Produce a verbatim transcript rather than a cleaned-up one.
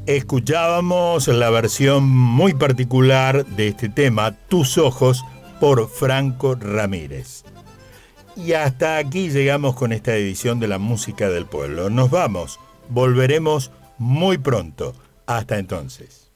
Escuchábamos la versión muy particular de este tema, Tus ojos, por Franco Ramírez. Y hasta aquí llegamos con esta edición de la Música del Pueblo. Nos vamos, volveremos muy pronto. Hasta entonces.